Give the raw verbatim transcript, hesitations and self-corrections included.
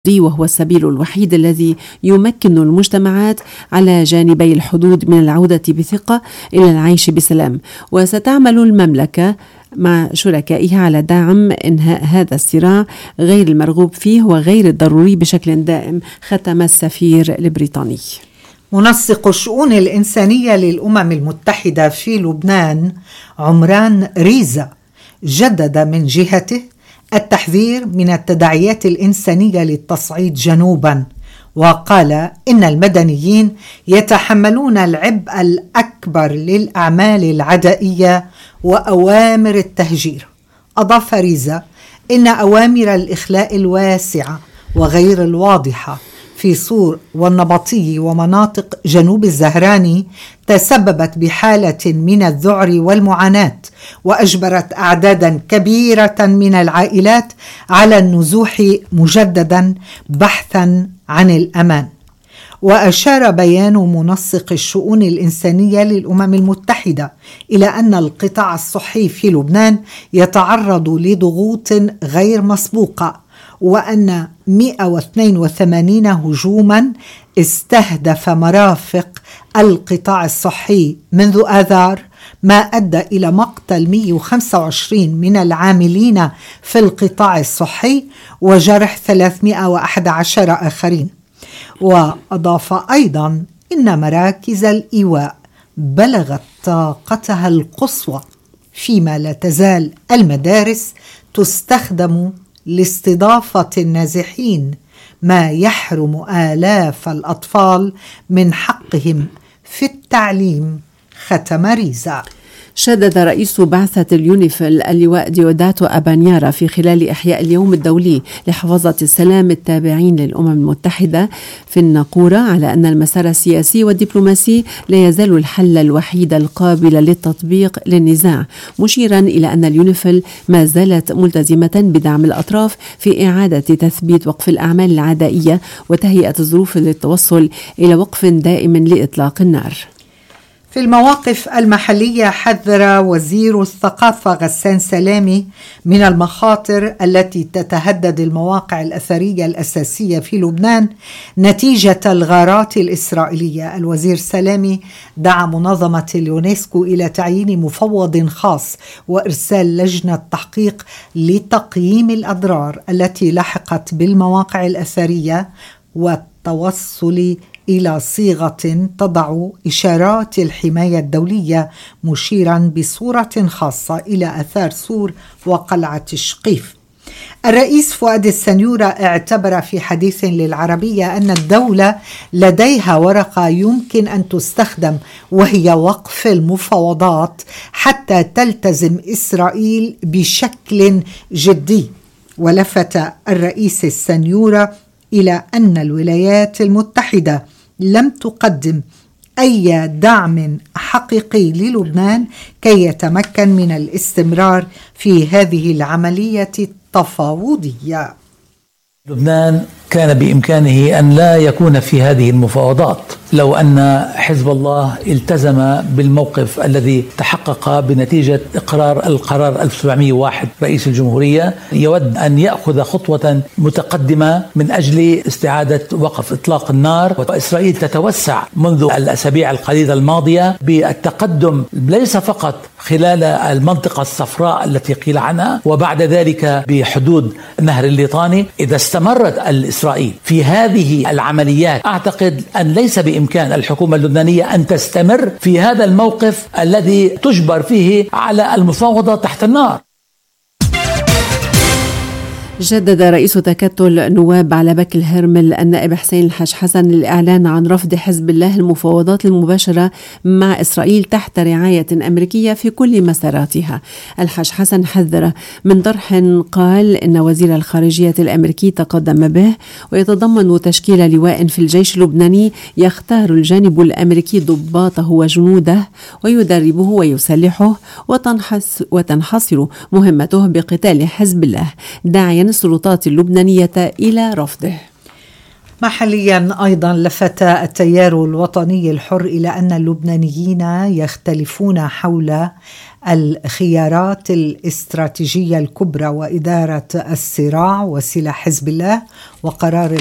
وهو السبيل الوحيد الذي يمكن المجتمعات على جانبي الحدود من العودة بثقة إلى العيش بسلام. وستعمل المملكة مع شركائها على دعم إنهاء هذا الصراع غير المرغوب فيه وغير الضروري بشكل دائم، ختم السفير البريطاني. منسق الشؤون الإنسانية للأمم المتحدة في لبنان عمران ريزا جدد من جهته التحذير من التداعيات الإنسانية للتصعيد جنوبا، وقال إن المدنيين يتحملون العبء الأكبر للأعمال العدائية وأوامر التهجير. أضاف ريزا إن أوامر الإخلاء الواسعة وغير الواضحة في صور والنبطي ومناطق جنوب الزهراني تسببت بحالة من الذعر والمعاناة، وأجبرت أعدادا كبيرة من العائلات على النزوح مجددا بحثا عن الأمان. وأشار بيان منسق الشؤون الإنسانية للأمم المتحدة إلى أن القطاع الصحي في لبنان يتعرض لضغوط غير مسبوقة، وأن مئة واثنين وثمانين هجوما استهدف مرافق القطاع الصحي منذ آذار، ما أدى إلى مقتل مئة وخمسة وعشرين من العاملين في القطاع الصحي وجرح ثلاثمئة وأحد عشر آخرين. وأضاف أيضا إن مراكز الإيواء بلغت طاقتها القصوى، فيما لا تزال المدارس تستخدم لاستضافة النازحين، ما يحرم آلاف الأطفال من حقهم في التعليم، ختم ريزا. شدد رئيس بعثة اليونيفيل اللواء ديوداتو أبانيارا في خلال إحياء اليوم الدولي لحفاظة السلام التابعين للأمم المتحدة في الناقورة على أن المسار السياسي والدبلوماسي لا يزال الحل الوحيد القابل للتطبيق للنزاع، مشيرا إلى أن اليونيفيل ما زالت ملتزمة بدعم الأطراف في إعادة تثبيت وقف الأعمال العدائية وتهيئة الظروف للتوصل إلى وقف دائم لإطلاق النار. في المواقف المحلية، حذر وزير الثقافة غسان سلامي من المخاطر التي تتهدد المواقع الأثرية الأساسية في لبنان نتيجة الغارات الإسرائيلية. الوزير سلامي دعا منظمة اليونسكو إلى تعيين مفوض خاص وإرسال لجنة تحقيق لتقييم الأضرار التي لحقت بالمواقع الأثرية والتوصل إلى صيغة تضع إشارات الحماية الدولية، مشيرا بصورة خاصة إلى آثار سور وقلعة الشقيف. الرئيس فؤاد السنيورة اعتبر في حديث للعربية أن الدولة لديها ورقة يمكن أن تستخدم، وهي وقف المفاوضات حتى تلتزم إسرائيل بشكل جدي. ولفت الرئيس السنيورة إلى أن الولايات المتحدة لم تقدم أي دعم حقيقي للبنان كي يتمكن من الاستمرار في هذه العملية التفاوضية. لبنان كان بإمكانه أن لا يكون في هذه المفاوضات لو أن حزب الله التزم بالموقف الذي تحقق بنتيجة إقرار القرار ألف وسبعمئة وواحد. رئيس الجمهورية يود أن يأخذ خطوة متقدمة من أجل استعادة وقف إطلاق النار، وإسرائيل تتوسع منذ الأسابيع القليلة الماضية بالتقدم ليس فقط خلال المنطقة الصفراء التي قيل عنها، وبعد ذلك بحدود نهر الليطاني. إذا استمرت الإسرائيل في هذه العمليات، أعتقد أن ليس بإمكان الحكومة اللبنانية أن تستمر في هذا الموقف الذي تجبر فيه على المفاوضة تحت النار. جدد رئيس تكتل نواب على بك الهرمل النائب حسين الحاج حسن الإعلان عن رفض حزب الله المفاوضات المباشرة مع إسرائيل تحت رعاية أمريكية في كل مساراتها. الحاج حسن حذر من طرح قال إن وزير الخارجية الأمريكي تقدم به، ويتضمن تشكيل لواء في الجيش اللبناني يختار الجانب الأمريكي ضباطه وجنوده ويدربه ويسلحه، وتنحصر مهمته بقتال حزب الله، داعيا السلطات اللبنانية إلى رفضه. محليا أيضا لفت التيار الوطني الحر إلى أن اللبنانيين يختلفون حول الخيارات الاستراتيجية الكبرى وإدارة الصراع وسلاح حزب الله وقرار